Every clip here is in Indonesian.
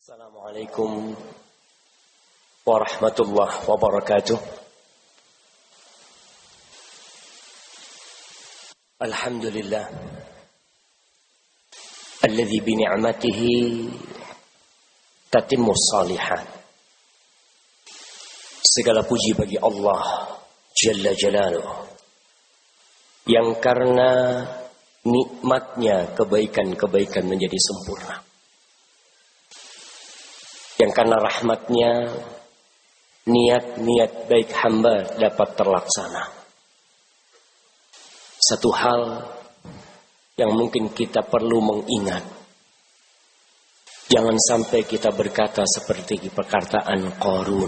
Assalamualaikum warahmatullahi wabarakatuh. Alhamdulillah alladzi bi ni'matihi tatimmus shalihat. Segala puji bagi Allah Jalla Jalaluhu yang karena nikmatnya kebaikan-kebaikan menjadi sempurna. Yang karena rahmatnya niat-niat baik hamba dapat terlaksana. Satu hal yang mungkin kita perlu mengingat, jangan sampai kita berkata seperti perkataan Qarun.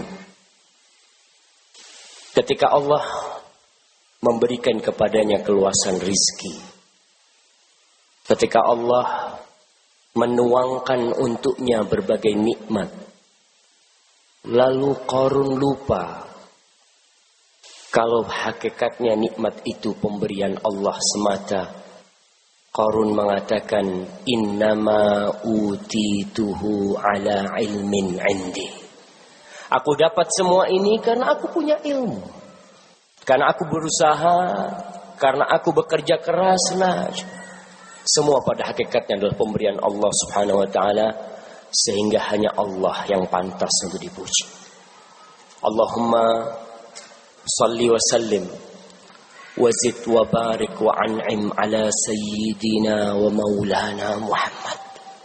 Ketika Allah memberikan kepadanya keluasan rizki, ketika Allah menuangkan untuknya berbagai nikmat, lalu Qarun lupa kalau hakikatnya nikmat itu pemberian Allah semata. Qarun mengatakan, innama utituhu ala ilmin indi. Aku dapat semua ini karena aku punya ilmu, karena aku berusaha, karena aku bekerja keras. Nah, semua pada hakikatnya adalah pemberian Allah Subhanahu wa taala, sehingga hanya Allah yang pantas untuk dipuji. Allahumma salli wa sallim wa zid wa barik wa an'im ala sayyidina wa maulana Muhammad.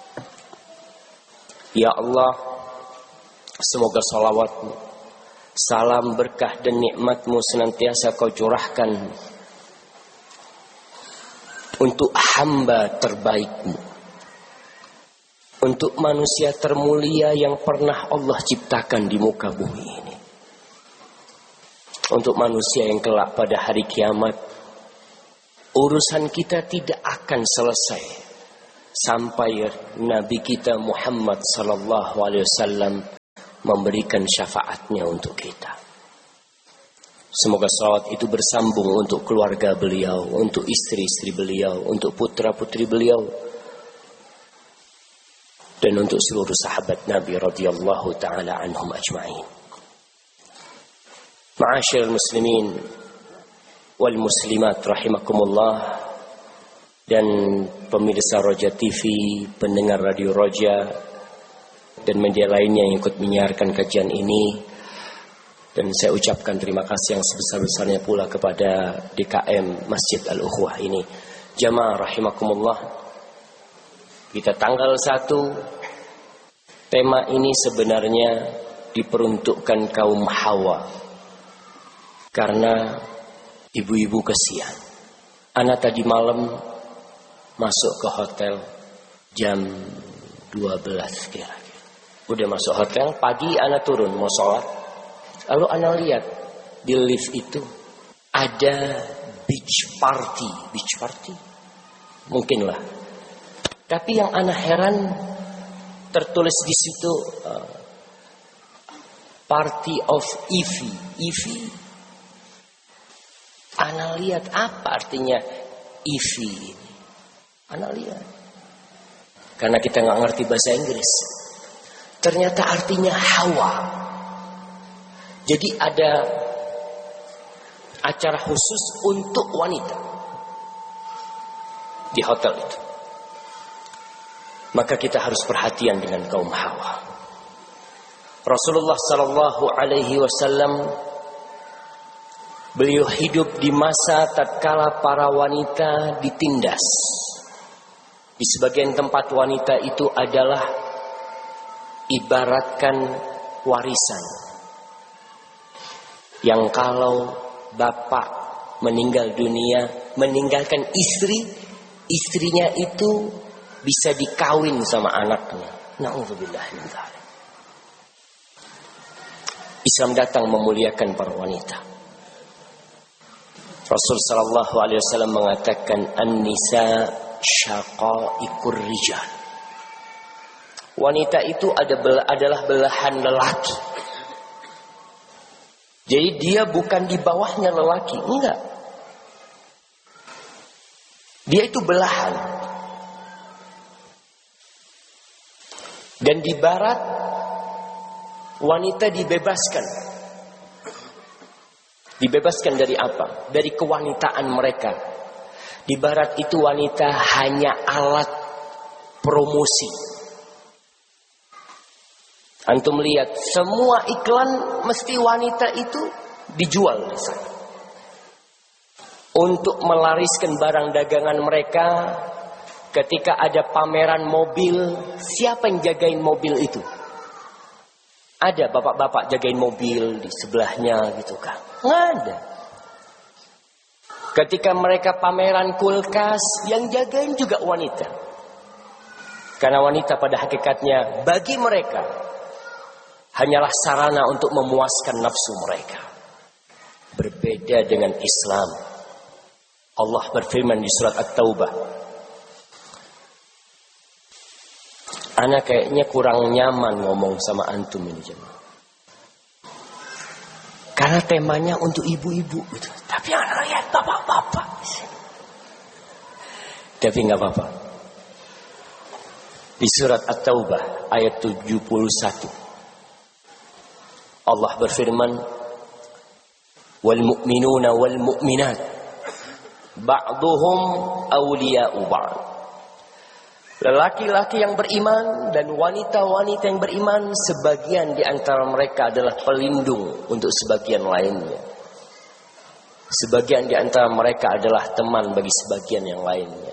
Ya Allah, semoga salawatmu, salam berkah dan nikmatmu senantiasa kau curahkan untuk hamba terbaikmu, untuk manusia termulia yang pernah Allah ciptakan di muka bumi ini, untuk manusia yang kelak pada hari kiamat. Urusan kita tidak akan selesai sampai Nabi kita Muhammad sallallahu alaihi wasallam memberikan syafaatnya untuk kita. Semoga salawat itu bersambung untuk keluarga beliau, untuk istri-istri beliau, untuk putra-putri beliau, dan untuk seluruh sahabat Nabi radhiyallahu taala anhum ajma'in. Ma'asyiral muslimin wal muslimat rahimakumullah, dan pemirsa Roja TV, pendengar Radio Roja dan media lainnya yang ikut menyiarkan kajian ini. Dan saya ucapkan terima kasih yang sebesar-besarnya pula kepada DKM Masjid Al-Ukhuwah ini. Jamaah rahimakumullah, kita tanggal 1, tema ini sebenarnya diperuntukkan kaum hawa, karena ibu-ibu kesian. Ana tadi malam masuk ke hotel jam 12 kira-kira. Udah masuk hotel, pagi ana turun mau sholat. Lalu anda lihat di lift itu ada beach party, mungkinlah. Tapi yang anda heran, tertulis di situ party of Evi. Anda lihat apa artinya Evi ini? Anda lihat, karena kita nggak ngerti bahasa Inggris. Ternyata artinya Hawa. Jadi ada acara khusus untuk wanita di hotel itu. Maka kita harus perhatian dengan kaum hawa. Rasulullah sallallahu alaihi wasallam, beliau hidup di masa tatkala para wanita ditindas. Di sebagian tempat wanita itu adalah ibaratkan warisan, yang kalau bapak meninggal dunia, meninggalkan istri, istrinya itu bisa dikawin sama anaknya. Na'udzubillah min dzalik. Islam datang memuliakan para wanita. Rasul sallallahu alaihi wasallam mengatakan, an-nisa syaqaiqur rijal. Wanita itu adalah belahan lelaki. Jadi dia bukan di bawahnya lelaki, enggak. Dia itu belahan. Dan di barat wanita dibebaskan. Dibebaskan dari apa? Dari kewanitaan mereka. Di barat itu wanita hanya alat promosi. Antum lihat semua iklan mesti wanita itu dijual di sana. Untuk melariskan barang dagangan mereka. Ketika ada pameran mobil, siapa yang jagain mobil itu? Ada bapak-bapak jagain mobil di sebelahnya gitu kan? Nggak ada. Ketika mereka pameran kulkas, yang jagain juga wanita. Karena wanita pada hakikatnya bagi mereka hanyalah sarana untuk memuaskan nafsu mereka. Berbeda dengan Islam. Allah berfirman di surat At-Taubah. Ana kayaknya kurang nyaman ngomong sama antum ini jemaah. Karena temanya untuk ibu-ibu gitu. Tapi ana lihat bapak-bapak di sini. Tapi enggak apa-apa. Di surat At-Taubah ayat 71. Allah berfirman, "Wal mu'minuna wal mu'minat ba'dhuhum awliya'u ba'd." Lelaki-laki yang beriman dan wanita-wanita yang beriman, sebagian di antara mereka adalah pelindung untuk sebagian lainnya. Sebagian di antara mereka adalah teman bagi sebagian yang lainnya.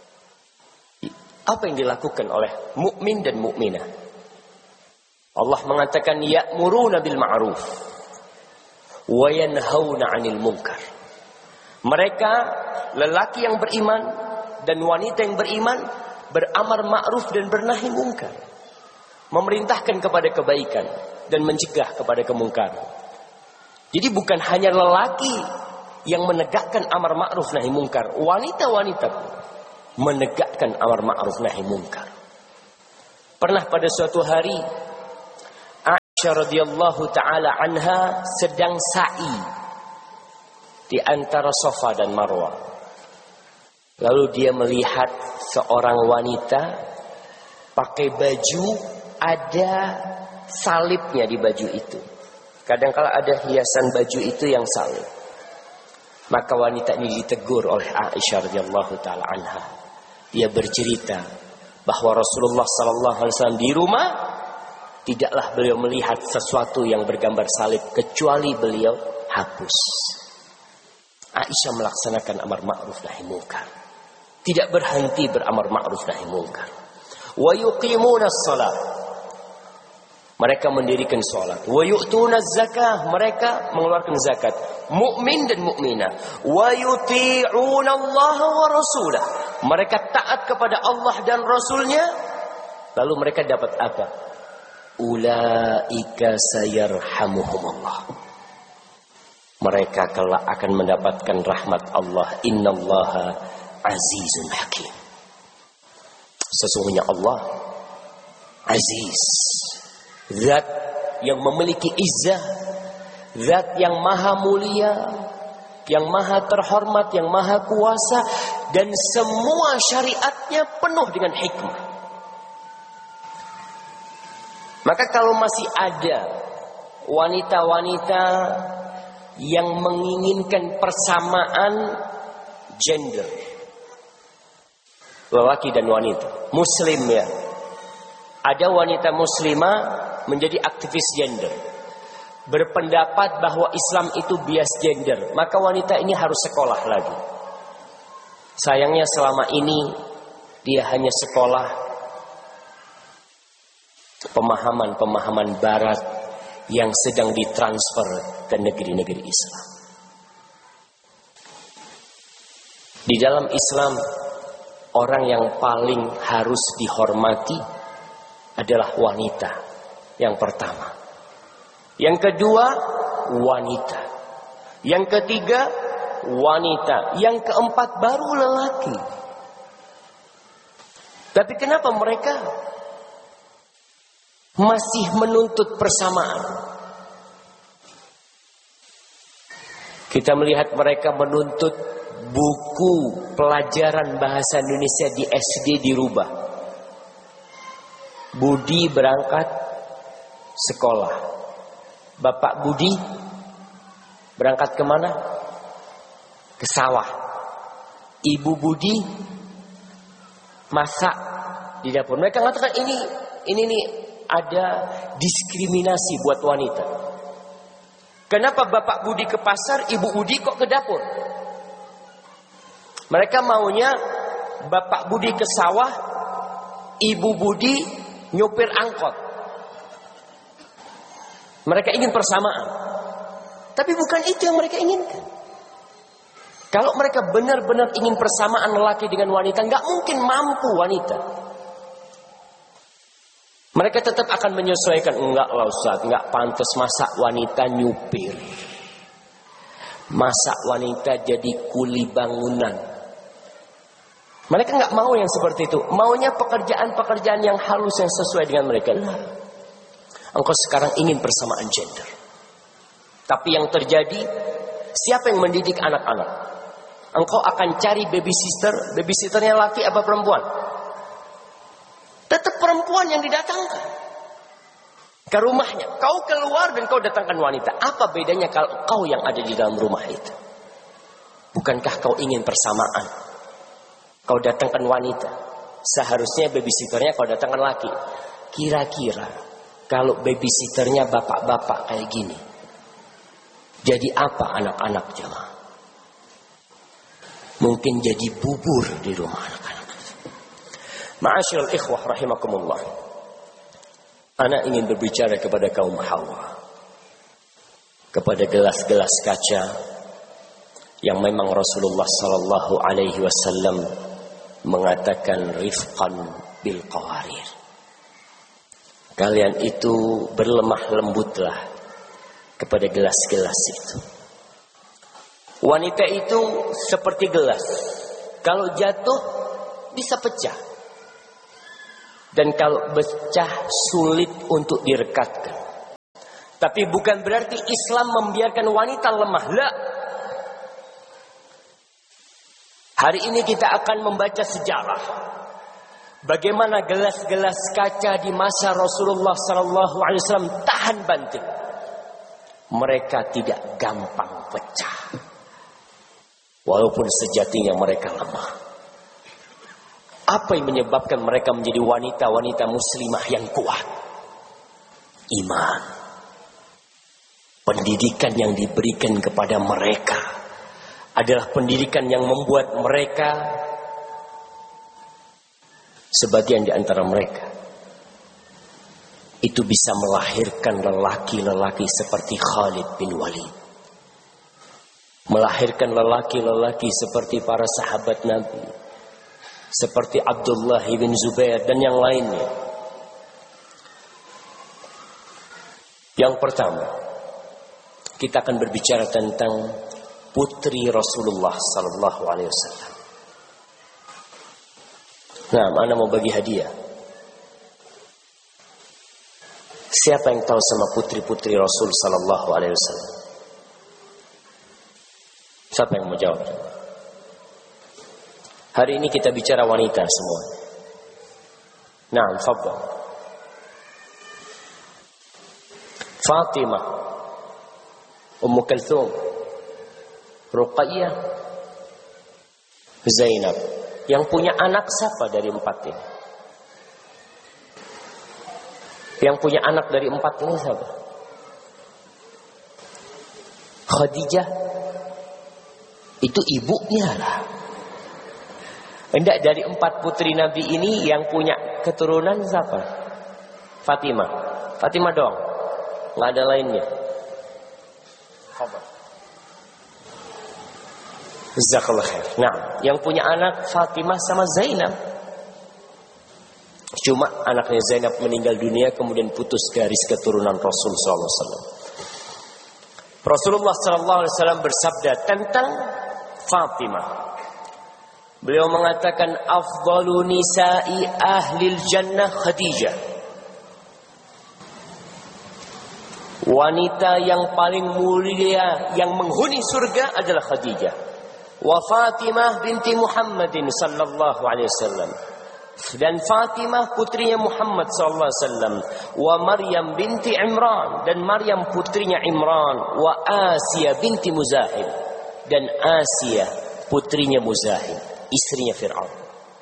Apa yang dilakukan oleh mukmin dan mukminah? Allah mengatakan ya'muruna bil ma'ruf wa yanhauna 'anil munkar. Mereka lelaki yang beriman dan wanita yang beriman beramar ma'ruf dan bernahi mungkar. Memerintahkan kepada kebaikan dan mencegah kepada kemungkaran. Jadi bukan hanya lelaki yang menegakkan amar ma'ruf nahi mungkar, wanita-wanita pun menegakkan amar ma'ruf nahi mungkar. Pernah pada suatu hari Aisyah radhiyallahu taala anha sedang sa'i di antara Safa dan Marwah. Lalu dia melihat seorang wanita pakai baju, ada salibnya di baju itu. Kadang-kala ada hiasan baju itu yang salib. Maka wanita ini ditegur oleh Aisyah radhiyallahu taala anha. Dia bercerita bahwa Rasulullah sallallahu alaihi wasallam di rumah tidaklah beliau melihat sesuatu yang bergambar salib kecuali beliau hapus. Aisyah melaksanakan amar ma'ruf nahi munkar. Tidak berhenti beramar ma'ruf nahi munkar. Wa yuqimunas shalah. Mereka mendirikan salat. Wa yu'tunaz zakah. Mereka mengeluarkan zakat. Mukmin dan mukminah. Wa yuti'unallaha wa rasulah. Mereka taat kepada Allah dan Rasulnya. Lalu mereka dapat apa? Ulaika sayarhamuhumullah. Mereka kelak akan mendapatkan rahmat Allah. Innallaha Azizun Hakim. Sesungguhnya Allah Aziz, Zat yang memiliki izzah, Zat yang maha mulia, yang maha terhormat, yang maha kuasa, dan semua syariatnya penuh dengan hikmah. Maka kalau masih ada wanita-wanita yang menginginkan persamaan gender, lelaki dan wanita, muslim ya. Ada wanita muslimah menjadi aktivis gender, berpendapat bahwa Islam itu bias gender, maka wanita ini harus sekolah lagi. Sayangnya selama ini dia hanya sekolah pemahaman-pemahaman barat yang sedang ditransfer ke negeri-negeri Islam. Di dalam Islam, orang yang paling harus dihormati adalah wanita. Yang pertama. Yang kedua, wanita. Yang ketiga, wanita. Yang keempat, baru lelaki. Tapi kenapa mereka masih menuntut persamaan? Kita melihat mereka menuntut buku pelajaran bahasa Indonesia di SD dirubah. Budi berangkat sekolah. Bapak Budi berangkat kemana? Ke sawah. Ibu Budi masak di dapur. Mereka mengatakan ini nih ada diskriminasi buat wanita. Kenapa Bapak Budi ke pasar, Ibu Budi kok ke dapur? Mereka maunya Bapak Budi ke sawah, Ibu Budi nyupir angkot. Mereka ingin persamaan. Tapi bukan itu yang mereka inginkan. Kalau mereka benar-benar ingin persamaan lelaki dengan wanita, nggak mungkin mampu wanita. Mereka tetap akan menyesuaikan. Enggak lah Ustaz, enggak pantas masak wanita nyupir. Masak wanita jadi kuli bangunan. Mereka enggak mau yang seperti itu. Maunya pekerjaan-pekerjaan yang halus yang sesuai dengan mereka. Nah, engkau sekarang ingin persamaan gender. Tapi yang terjadi, siapa yang mendidik anak-anak? Engkau akan cari babysitternya laki apa perempuan? Tetap perempuan yang didatangkan ke rumahnya. Kau keluar dan kau datangkan wanita. Apa bedanya kalau kau yang ada di dalam rumah itu? Bukankah kau ingin persamaan? Kau datangkan wanita. Seharusnya babysitternya kau datangkan laki. Kira-kira kalau babysitternya bapak-bapak kayak gini, jadi apa anak-anak jemaah? Mungkin jadi bubur di rumah anak-anak. Ma'asyiral ikhwah rahimakumullah. Ana ingin berbicara kepada kaum hawa. Kepada gelas-gelas kaca yang memang Rasulullah sallallahu alaihi wasallam mengatakan rifqan bil qawarir. Kalian itu berlemah lembutlah kepada gelas-gelas itu. Wanita itu seperti gelas. Kalau jatuh bisa pecah. Dan kalau pecah sulit untuk direkatkan. Tapi bukan berarti Islam membiarkan wanita lemah. La. Hari ini kita akan membaca sejarah. Bagaimana gelas-gelas kaca di masa Rasulullah SAW tahan banting. Mereka tidak gampang pecah. Walaupun sejatinya mereka lemah. Apa yang menyebabkan mereka menjadi wanita-wanita muslimah yang kuat? Iman. Pendidikan yang diberikan kepada mereka adalah pendidikan yang membuat mereka, sebagian di antara mereka, itu bisa melahirkan lelaki-lelaki seperti Khalid bin Walid. Melahirkan lelaki-lelaki seperti para sahabat Nabi, seperti Abdullah bin Zubair dan yang lainnya. Yang pertama, kita akan berbicara tentang putri Rasulullah sallallahu alaihi wasallam. Nah, ana mau bagi hadiah. Siapa yang tahu sama putri-putri Rasul sallallahu alaihi wasallam? Siapa yang mau jawab? Hari ini kita bicara wanita semua. Nah, tafadhal. Fatimah, Ummu Kulthum, Ruqayyah, Zainab. Yang punya anak siapa dari empat ini? Yang punya anak dari empat ini siapa? Khadijah. Itu ibunya lah. Hendak dari empat putri Nabi ini yang punya keturunan siapa? Fatimah. Fatimah dong. Nggak ada lainnya. Jazakallah khair. Nah, yang punya anak Fatimah sama Zainab. Cuma anaknya Zainab meninggal dunia kemudian putus garis keturunan Rasul sallallahu alaihi wasallam. Rasulullah sallallahu alaihi wasallam bersabda tentang Fatimah. Beliau mengatakan afdalu nisa'i ahlil jannah Khadijah. Wanita yang paling mulia yang menghuni surga adalah Khadijah. Wa Fatimah binti Muhammadin sallallahu alaihi wasallam. Dan Fatimah putrinya Muhammad sallallahu alaihi wasallam, wa Maryam binti Imran, dan Maryam putrinya Imran, wa Asia binti Muzahim, dan Asia putrinya Muzahim, istrinya Fir'aun.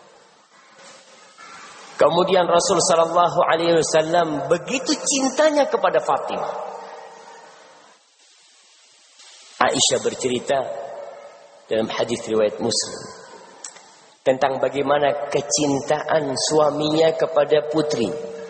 Kemudian Rasul sallallahu alaihi wasallam begitu cintanya kepada Fatimah. Aisyah bercerita dalam hadis riwayat Muslim tentang bagaimana kecintaan suaminya kepada putri.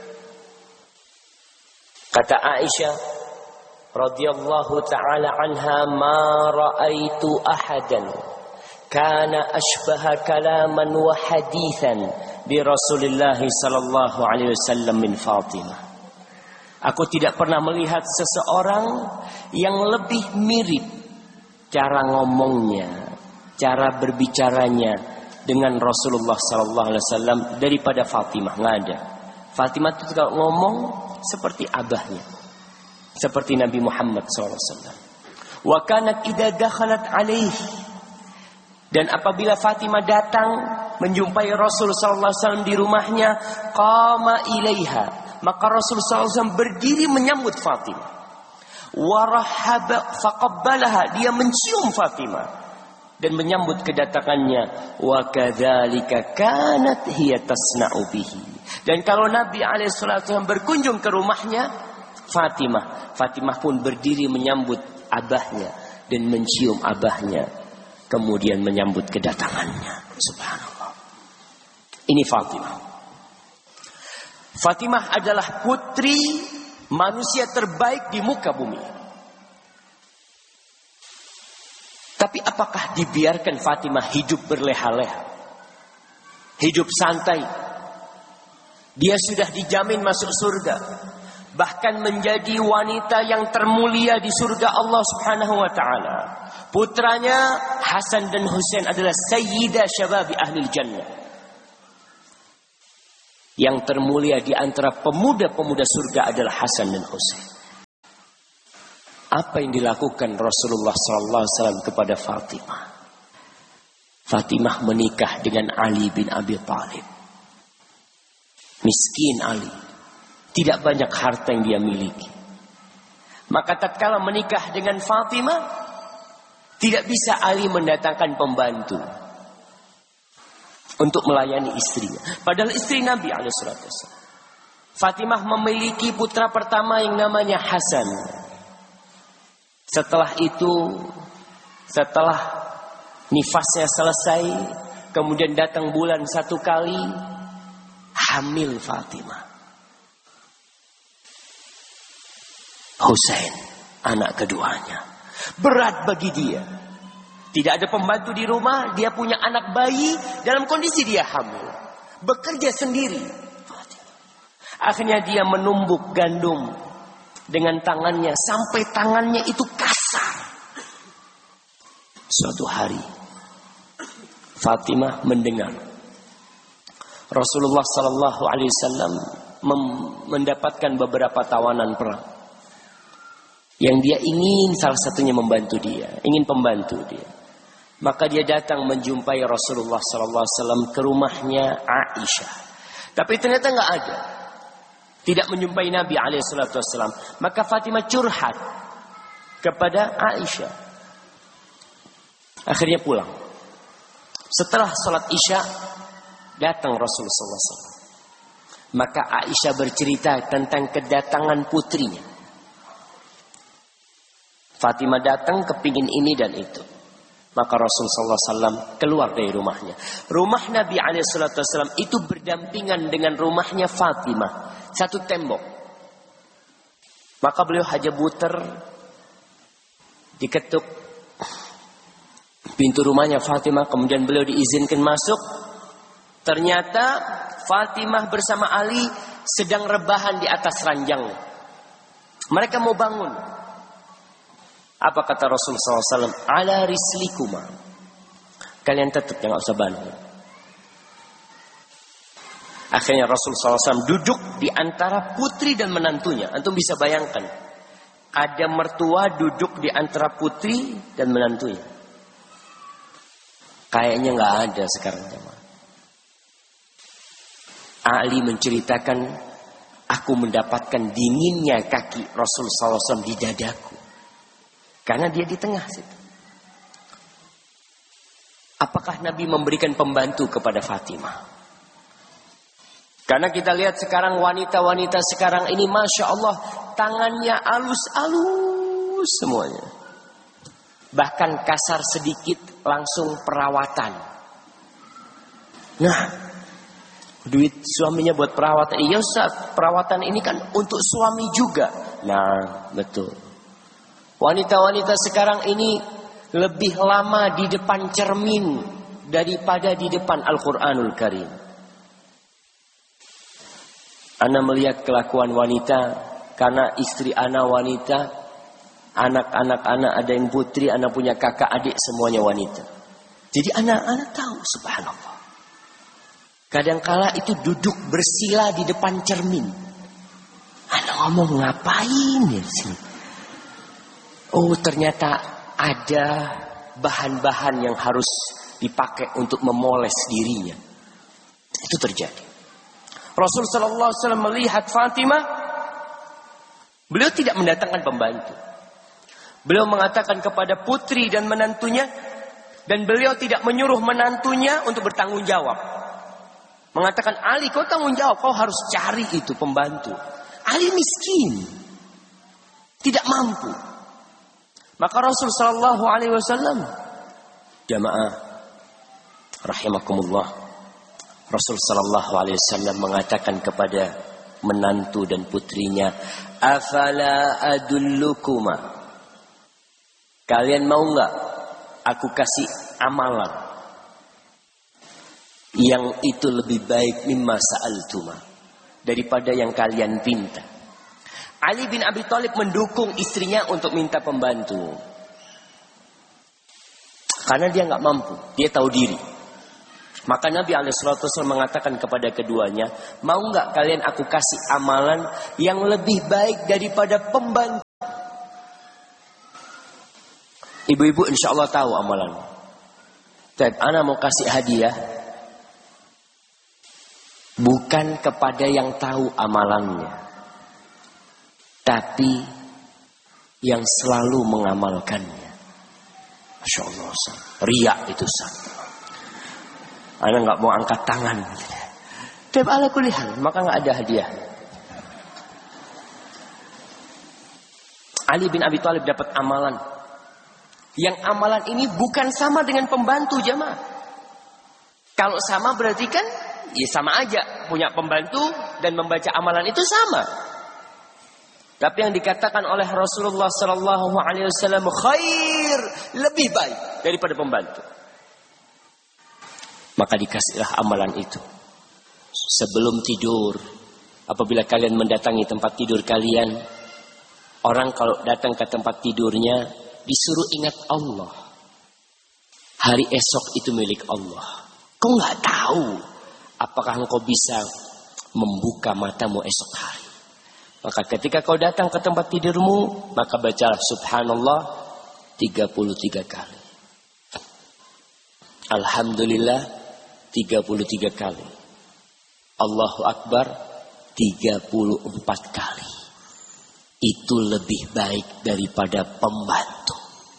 Kata Aisyah radhiyallahu taala anha, ma raaitu ahadan kana ashbaha kalaman wa hadithan bi Rasulillah sallallahu alaihi wasallam min Fatimah. Aku tidak pernah melihat seseorang yang lebih mirip cara ngomongnya, cara berbicaranya dengan Rasulullah sallallahu alaihi wasallam daripada Fatimah. Nggak ada. Fatimah itu kalau ngomong seperti abahnya, seperti Nabi Muhammad sallallahu alaihi wasallam. Wa kanat idza dakhalat alaihi, dan apabila Fatimah datang menjumpai Rasul sallallahu alaihi wasallam di rumahnya, qama ilaiha, maka Rasul sallallahu alaihi wasallam berdiri menyambut Fatimah. Wa rahaba faqabbalaha, dia mencium Fatimah dan menyambut kedatangannya. Wa kadzalika kanat hiya tasna'u bihi, dan kalau Nabi alaihi wasallam berkunjung ke rumahnya, Fatimah pun berdiri menyambut abahnya dan mencium abahnya, kemudian menyambut kedatangannya. Subhanallah. Ini Fatimah adalah putri manusia terbaik di muka bumi. Tapi apakah dibiarkan Fatimah hidup berleha-leha, hidup santai? Dia sudah dijamin masuk surga, bahkan menjadi wanita yang termulia di surga Allah Subhanahu wa taala. Putranya Hasan dan Husain adalah sayyidah syababi ahli jannah. Yang termulia di antara pemuda-pemuda surga adalah Hasan dan Husain. Apa yang dilakukan Rasulullah sallallahu alaihi wasallam kepada Fatimah? Fatimah menikah dengan Ali bin Abi Thalib. Miskin Ali, tidak banyak harta yang dia miliki. Maka tatkala menikah dengan Fatimah, tidak bisa Ali mendatangkan pembantu untuk melayani istrinya. Padahal istri Nabi alaihi wasallam. Fatimah memiliki putra pertama yang namanya Hasan. Setelah itu, setelah nifasnya selesai, kemudian datang bulan 1 kali, hamil Fatimah. Husain, anak keduanya. Berat bagi dia. Tidak ada pembantu di rumah, dia punya anak bayi dalam kondisi dia hamil. Bekerja sendiri. Akhirnya dia menumbuk gandum dengan tangannya sampai tangannya itu kasar. Suatu hari Fatimah mendengar Rasulullah sallallahu alaihi wasallam mendapatkan beberapa tawanan perang yang dia ingin salah satunya membantu dia, ingin pembantu dia. Maka dia datang menjumpai Rasulullah sallallahu alaihi wasallam ke rumahnya Aisyah. Tapi ternyata enggak ada. Tidak menjumpai Nabi alaihi wasallam. Maka Fatimah curhat kepada Aisyah. Akhirnya pulang. Setelah salat Isya datang Rasulullah sallallahu alaihi wasallam. Maka Aisyah bercerita tentang kedatangan putrinya. Fatimah datang kepingin ini dan itu. Maka Rasulullah sallallahu alaihi wasallam keluar dari rumahnya. Rumah Nabi alaihi wasallam itu berdampingan dengan rumahnya Fatimah. Satu tembok. Maka beliau hajabuter, diketuk pintu rumahnya Fatimah, kemudian beliau diizinkan masuk. Ternyata Fatimah bersama Ali sedang rebahan di atas ranjang. Mereka mau bangun. Apa kata Rasulullah SAW? Ala rislikuma. Kalian tetap jangan usah bangun. Akhirnya Rasulullah SAW duduk di antara putri dan menantunya. Antum bisa bayangkan. Ada mertua duduk di antara putri dan menantunya. Kayaknya gak ada sekarang. Ali menceritakan, aku mendapatkan dinginnya kaki Rasul SAW di dadaku. Karena dia di tengah situ. Apakah Nabi memberikan pembantu kepada Fatimah? Karena kita lihat sekarang wanita-wanita sekarang ini, Masya Allah, tangannya alus-alus semuanya. Bahkan kasar sedikit langsung perawatan. Nah, duit suaminya buat perawatan. Iya Ustaz, perawatan ini kan untuk suami juga. Nah, betul. Wanita-wanita sekarang ini lebih lama di depan cermin daripada di depan Al-Quranul Karim. Ana melihat kelakuan wanita, karena istri ana wanita, anak-anak ana ada yang putri, ana punya kakak adik semuanya wanita. Jadi ana tahu, subhanallah. Kadangkala itu duduk bersila di depan cermin. Ana ngomong, ngapain ya di sini? Oh, ternyata ada bahan-bahan yang harus dipakai untuk memoles dirinya. Itu terjadi. Rasul sallallahu alaihi wasallam melihat Fatimah, beliau tidak mendatangkan pembantu. Beliau mengatakan kepada putri dan menantunya, dan beliau tidak menyuruh menantunya untuk bertanggung jawab. Mengatakan, Ali, kau tanggung jawab, kau harus cari itu pembantu. Ali miskin, tidak mampu. Maka Rasul sallallahu alaihi wasallam, jamaah rahimakumullah, Rasul sallallahu alaihi wasallam mengatakan kepada menantu dan putrinya, afala adullukuma, kalian mau enggak aku kasih amalan yang itu lebih baik mimma sa'altuma, daripada yang kalian pinta. Ali bin Abi Thalib mendukung istrinya untuk minta pembantu. Karena dia nggak mampu, dia tahu diri. Maka Nabi SAW mengatakan kepada keduanya, mau nggak kalian aku kasih amalan yang lebih baik daripada pembantu? Ibu-ibu insya Allah tahu amalan. Dan ana mau kasih hadiah, bukan kepada yang tahu amalannya, tapi yang selalu mengamalkannya. Masya Allah, riak itu satu. Ana nggak mau angkat tangan. Tapi ala kulihan, maka nggak ada hadiah. Ali bin Abi Thalib dapat amalan. Yang amalan ini bukan sama dengan pembantu, jamaah. Kalau sama berarti kan, ya sama aja. Punya pembantu dan membaca amalan itu sama. Tapi yang dikatakan oleh Rasulullah sallallahu alaihi wasallam, khair, lebih baik daripada pembantu. Maka dikasihlah amalan itu. Sebelum tidur, apabila kalian mendatangi tempat tidur kalian, orang kalau datang ke tempat tidurnya disuruh ingat Allah. Hari esok itu milik Allah. Kau nggak tahu apakah engkau bisa membuka matamu esok hari. Maka ketika kau datang ke tempat tidurmu, maka bacalah subhanallah 33 kali. Alhamdulillah 33 kali. Allahu Akbar 34 kali. Itu lebih baik daripada pembantu.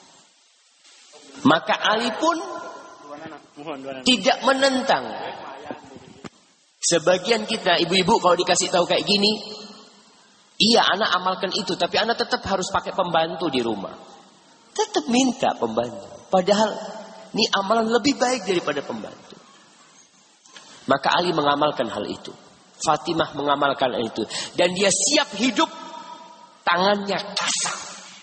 Maka Ali pun tidak menentang. Sebagian kita ibu-ibu kalau dikasih tahu kayak gini, iya anak amalkan itu, tapi anak tetap harus pakai pembantu di rumah. Tetap minta pembantu. Padahal ini amalan lebih baik daripada pembantu. Maka Ali mengamalkan hal itu. Fatimah mengamalkan hal itu. Dan dia siap hidup tangannya kasar.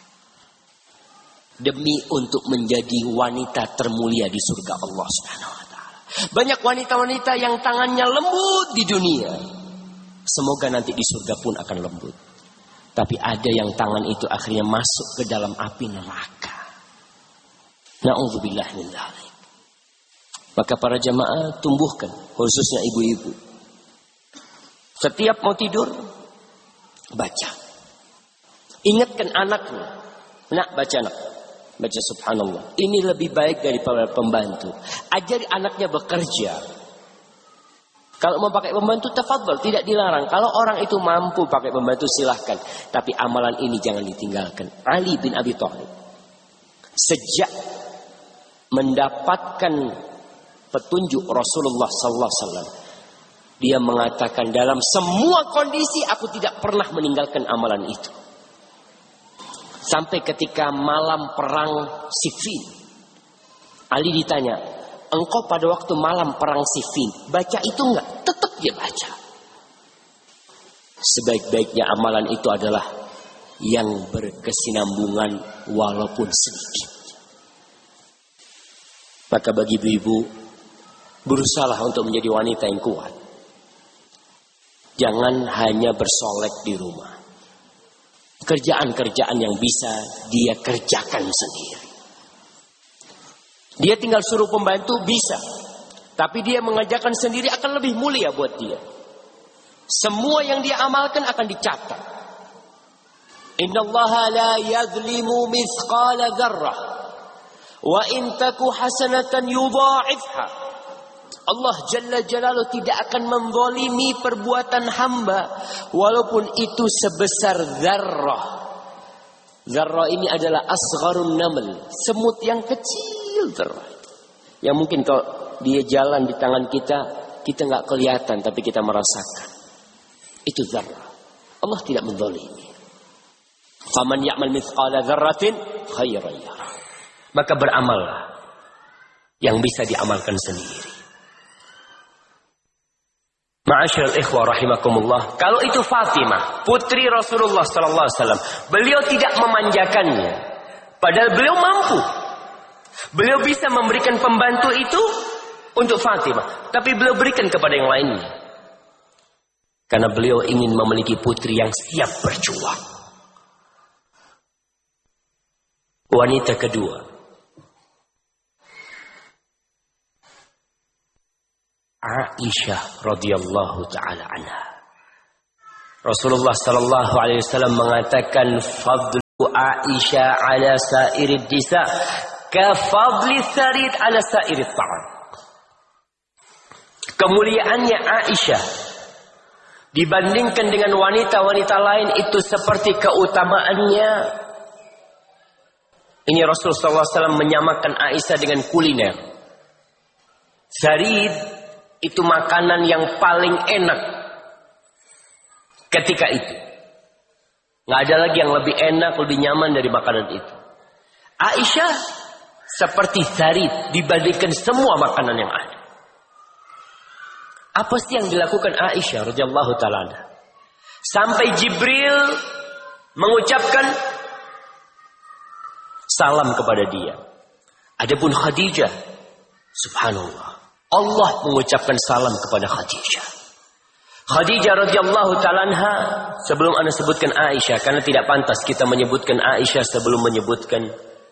Demi untuk menjadi wanita termulia di surga Allah Subhanahu wa taala. Banyak wanita-wanita yang tangannya lembut di dunia. Semoga nanti di surga pun akan lembut. Tapi ada yang tangan itu akhirnya masuk ke dalam api neraka. Na'udzubillah min dzalik. Maka para jamaah tumbuhkan, khususnya ibu-ibu. Setiap mau tidur, baca. Ingatkan anakmu. Nak, baca nak. Baca subhanallah. Ini lebih baik daripada pembantu. Ajari anaknya bekerja. Kalau mau pakai pembantu, tafadhol, tidak dilarang. Kalau orang itu mampu pakai pembantu, silahkan. Tapi amalan ini jangan ditinggalkan. Ali bin Abi Thalib, sejak mendapatkan petunjuk Rasulullah sallallahu alaihi wasallam, dia mengatakan dalam semua kondisi aku tidak pernah meninggalkan amalan itu. Sampai ketika malam perang Siffin, Ali ditanya, engkau pada waktu malam perang Siffin baca itu enggak? Tetap dia baca. Sebaik-baiknya amalan itu adalah yang berkesinambungan walaupun sedikit. Maka bagi ibu-ibu, berusahalah untuk menjadi wanita yang kuat. Jangan hanya bersolek di rumah. Kerjaan-kerjaan yang bisa dia kerjakan sendiri. Dia tinggal suruh pembantu bisa. Tapi dia mengerjakan sendiri akan lebih mulia buat dia. Semua yang dia amalkan akan dicatat. Innallaha la yadhlimu mithqala dzarrah. Wa in taku hasanatan yudha'ifha. Allah Jalla Jalaluhu tidak akan menzalimi perbuatan hamba walaupun itu sebesar dzarrah. Dzarrah ini adalah asgharun naml, semut yang kecil dzarrah. Yang mungkin kalau dia jalan di tangan kita, kita enggak kelihatan tapi kita merasakan. Itu dzarrah. Allah tidak menzalimi. Faman ya'mal mithqala dzarratin khairan yarah. Maka beramallah yang bisa diamalkan sendiri. Ma'asyiral ikhwah rahimakumullah, kalau itu Fatimah, putri Rasulullah sallallahu alaihi wasallam, beliau tidak memanjakannya. Padahal beliau mampu. Beliau bisa memberikan pembantu itu untuk Fatimah, tapi beliau berikan kepada yang lainnya. Karena beliau ingin memiliki putri yang siap berjuang. Wanita kedua, Aisyah radhiyallahu taala anha. Rasulullah sallallahu alaihi wasallam mengatakan fadlu Aisyah ala sairid nisa ka fadli sarid ala sairit ta'am. Kemuliaannya Aisyah dibandingkan dengan wanita-wanita lain itu seperti keutamaannya. Ini Rasulullah sallallahu alaihi wasallam menyamakan Aisyah dengan kuliner. Sarid itu makanan yang paling enak ketika itu. Nggak ada lagi yang lebih enak, lebih nyaman dari makanan itu. Aisyah seperti sarid dibandingkan semua makanan yang ada. Apa sih yang dilakukan Aisyah radhiyallahu taala? Sampai Jibril mengucapkan salam kepada dia. Adapun Khadijah, subhanallah, Allah mengucapkan salam kepada Khadijah. Khadijah radhiyallahu ta'ala anha, sebelum Anda sebutkan Aisyah, karena tidak pantas kita menyebutkan Aisyah sebelum menyebutkan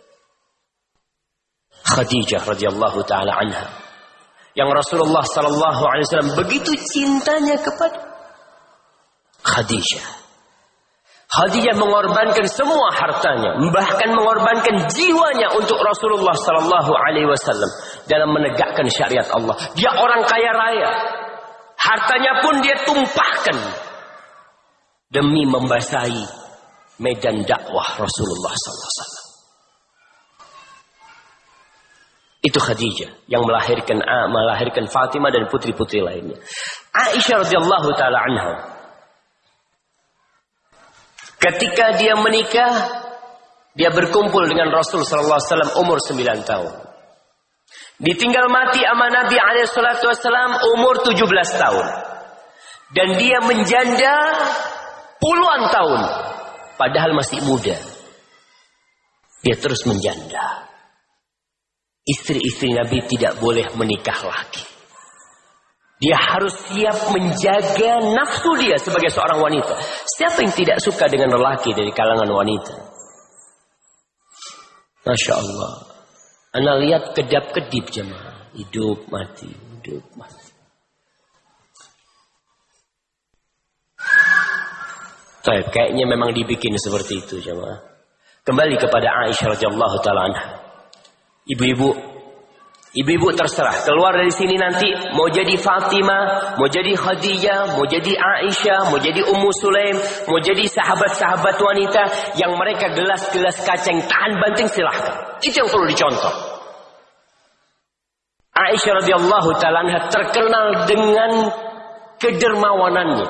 Khadijah radhiyallahu ta'ala anha, yang Rasulullah sallallahu alaihi wasallam begitu cintanya kepada Khadijah. Khadijah mengorbankan semua hartanya, bahkan mengorbankan jiwanya untuk Rasulullah sallallahu alaihi wasallam dalam menegakkan syariat Allah. Dia orang kaya raya. Hartanya pun dia tumpahkan demi membasahi medan dakwah Rasulullah sallallahu alaihi wasallam. Itu Khadijah yang melahirkan Fatimah dan putri-putri lainnya. Aisyah radhiyallahu taala anha, ketika dia menikah, dia berkumpul dengan Rasul sallallahu alaihi wasallam umur 9 tahun. Ditinggal mati sama Nabi alaihi salatu wasallam umur 17 tahun. Dan dia menjanda puluhan tahun padahal masih muda. Dia terus menjanda. Istri-istri Nabi tidak boleh menikah lagi. Dia harus siap menjaga nafsu dia sebagai seorang wanita. Siapa yang tidak suka dengan lelaki dari kalangan wanita? Masya Allah. Anda lihat kedap-kedip jemaah. Hidup mati, hidup mati. Kayaknya memang dibikin seperti itu jemaah. Kembali kepada Aisyah radhiyallahu taala anha. Ibu-ibu Ibu-ibu terserah, keluar dari sini nanti mau jadi Fatimah, mau jadi Khadijah, mau jadi Aisyah, mau jadi Ummu Sulaim, mau jadi sahabat-sahabat wanita yang mereka gelas-gelas kaca yang tahan banting, silahkan. Itu yang perlu dicontoh. Aisyah radhiyallahu ta'ala anha terkenal dengan kedermawanannya.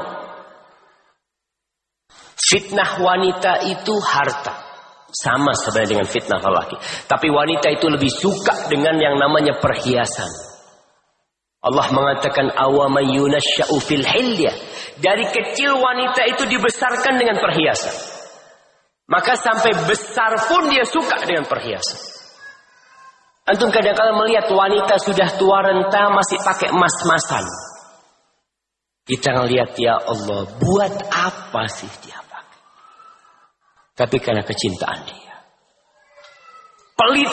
Fitnah wanita itu harta. Sama sebenarnya dengan fitnah lelaki. Tapi wanita itu lebih suka dengan yang namanya perhiasan. Allah mengatakan awaman yunasya'u fil hilyah. Dari kecil wanita itu dibesarkan dengan perhiasan. Maka sampai besar pun dia suka dengan perhiasan. Antum kadang-kadang melihat wanita sudah tua renta masih pakai emas-emasan. Kita ngelihat, ya Allah, buat apa sih dia? Tapi karena kecintaan dia. Pelit.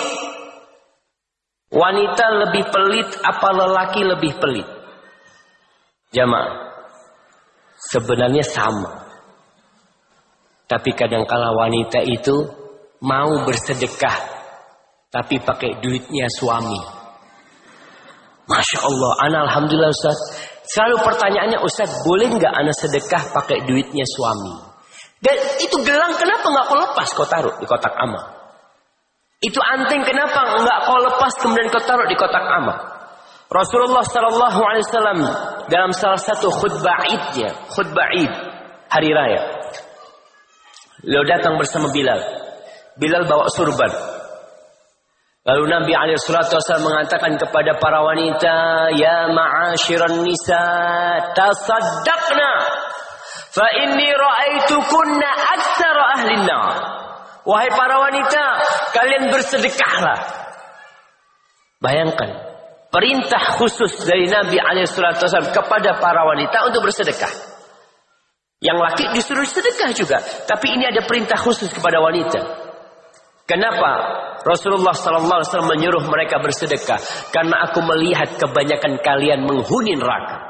Wanita lebih pelit apa lelaki lebih pelit? Jamaah. Sebenarnya sama. Tapi kadangkala wanita itu mau bersedekah. Tapi pakai duitnya suami. Masya Allah. Ana alhamdulillah Ustaz. Selalu pertanyaannya, Ustaz, boleh nggak ana sedekah pakai duitnya suami? Dan itu gelang kenapa nggak kau lepas kau taruh di kotak amal? Itu anting kenapa nggak kau lepas kemudian kau taruh di kotak amal? Rasulullah Sallallahu Alaihi Wasallam dalam salah satu khutbah Idnya, khutbah Id hari raya, beliau datang bersama Bilal. Bilal bawa surban. Lalu Nabi alaihi salatu wasallam mengatakan kepada para wanita, ya ma'asyiran nisa, tasaddaqna. Fa inni ra'aitukunna aktsara ahli an-nar. Wahai para wanita, kalian bersedekahlah. Bayangkan, perintah khusus dari Nabi alaihi salatu wasallam kepada para wanita untuk bersedekah. Yang laki disuruh sedekah juga, tapi ini ada perintah khusus kepada wanita. Kenapa Rasulullah sallallahu alaihi wasallam menyuruh mereka bersedekah? Karena aku melihat kebanyakan kalian menghuni neraka.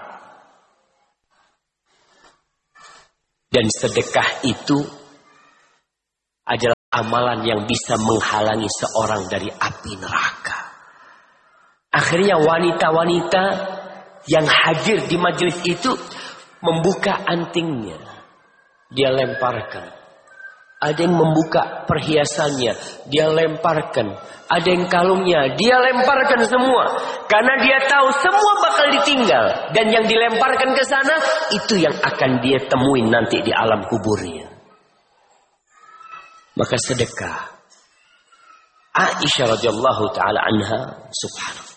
Dan sedekah itu adalah amalan yang bisa menghalangi seorang dari api neraka. Akhirnya wanita-wanita yang hadir di majelis itu membuka antingnya. Dia lemparkan. Ada yang membuka perhiasannya. Dia lemparkan. Ada yang kalungnya. Dia lemparkan semua. Karena dia tahu semua bakal ditinggal. Dan yang dilemparkan ke sana, itu yang akan dia temuin nanti di alam kuburnya. Maka sedekah. Aisyah radhiyallahu ta'ala anha, subhanallah.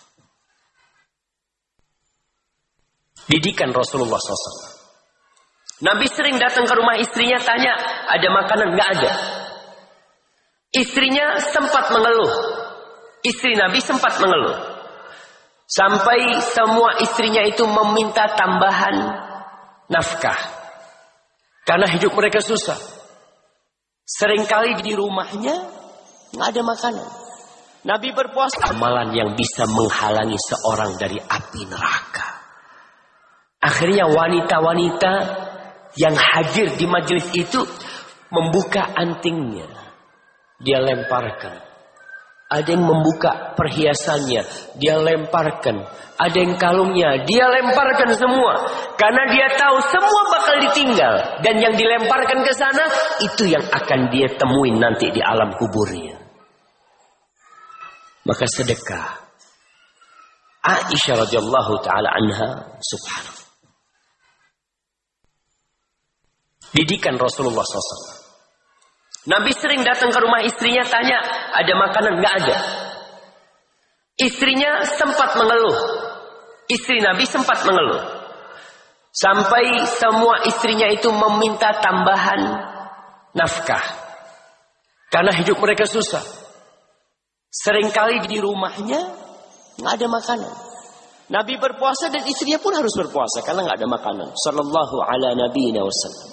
Didikan Rasulullah SAW. Nabi sering datang ke rumah istrinya, tanya, ada makanan? Nggak ada. Istrinya sempat mengeluh. Istri Nabi sempat mengeluh. Sampai semua istrinya itu meminta tambahan nafkah. Karena hidup mereka susah. Seringkali di rumahnya nggak ada makanan. Nabi berpuasa. Amalan yang bisa menghalangi seorang dari api neraka. Akhirnya wanita-wanita yang hadir di majelis itu membuka antingnya. Dia lemparkan. Ada yang membuka perhiasannya. Dia lemparkan. Ada yang kalungnya. Dia lemparkan semua. Karena dia tahu semua bakal ditinggal. Dan yang dilemparkan ke sana, itu yang akan dia temuin nanti di alam kuburnya. Maka sedekah. Aisyah radhiyallahu ta'ala anha, subhanallah. Didikan Rasulullah SAW. Nabi sering datang ke rumah istrinya, tanya, ada makanan? Nggak ada. Istrinya sempat mengeluh. Istri Nabi sempat mengeluh. Sampai semua istrinya itu meminta tambahan nafkah. Karena hidup mereka susah. Seringkali di rumahnya nggak ada makanan. Nabi berpuasa dan istrinya pun harus berpuasa karena nggak ada makanan. Sallallahu ala nabiyina wasallam.